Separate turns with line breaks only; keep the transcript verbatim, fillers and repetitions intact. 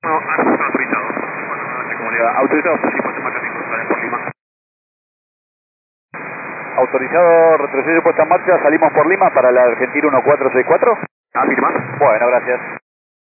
No, ahora no está autorizado. Bueno, no sé cómo le va. Autorizado, sí, puesto marca cinco, sale por Lima.
Autorizado, retroceso y puesta en marcha, salimos por Lima para la Argentina uno cuatro seis cuatro.
Afirma.
Bueno, gracias.